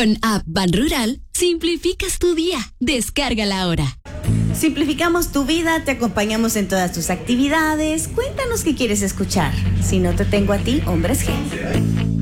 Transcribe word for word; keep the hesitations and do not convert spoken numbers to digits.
Con App Banrural, simplificas tu día. Descárgala ahora. Simplificamos tu vida, te acompañamos en todas tus actividades. Cuéntanos qué quieres escuchar. Si no te tengo a ti, Hombres G.